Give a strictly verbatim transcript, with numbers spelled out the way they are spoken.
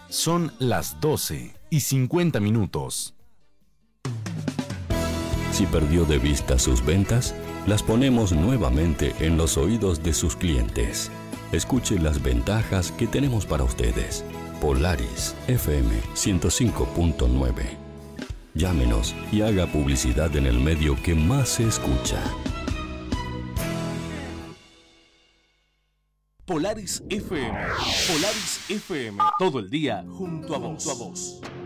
Son las doce y cincuenta minutos. Si perdió de vista sus ventas, las ponemos nuevamente en los oídos de sus clientes. Escuche las ventajas que tenemos para ustedes. Polaris F M ciento cinco punto nueve. Llámenos y haga publicidad en el medio que más se escucha. Polaris F M. Polaris F M. Todo el día junto a vos.